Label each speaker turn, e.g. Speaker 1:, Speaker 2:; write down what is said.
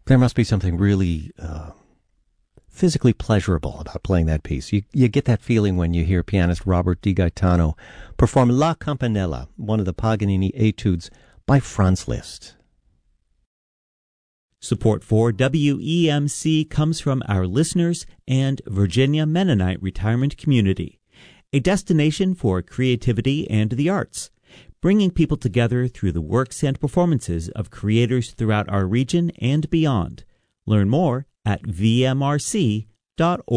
Speaker 1: There must be something really physically pleasurable about playing that piece. You get that feeling when you hear pianist Robert Di Gaetano perform La Campanella, one of the Paganini etudes by Franz Liszt.
Speaker 2: Support for WEMC comes from our listeners and Virginia Mennonite Retirement Community, a destination for creativity and the arts, bringing people together through the works and performances of creators throughout our region and beyond. Learn more at vmrc.org.